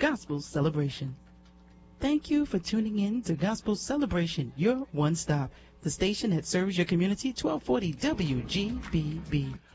Gospel Celebration. Thank you for tuning in to Gospel Celebration, your one stop, the station that serves your community, 1240 WGBB.